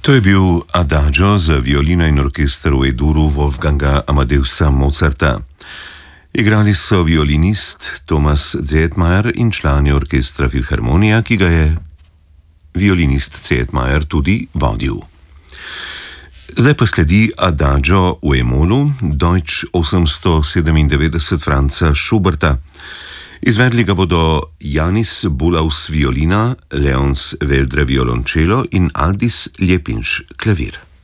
To je bil Adagio za violino in orkester v E-duru Wolfganga Amadeusa Mozarta. Igrali so violinist Thomas Zietmayer in člani orkestra Filharmonija, ki ga je violinist Zietmayer tudi vodil. Zdaj pa sledi Adagio v E-molu, Deutsch 897 Franza Schuberta. Izvedli ga bodo Janis Bulaus violina, Leons Veldre violončelo in Aldis Ljepinš klavir.